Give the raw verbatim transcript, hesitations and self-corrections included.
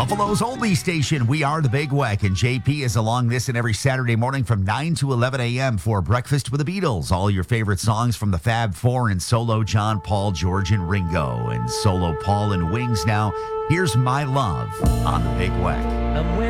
Buffalo's oldie station. We are the Big Weck, and J P is along this and every Saturday morning from nine to eleven a.m. for Breakfast with the Beatles. All your favorite songs from the Fab Four and solo John, Paul, George, and Ringo. And solo Paul and Wings now. Here's My Love on the Big Weck.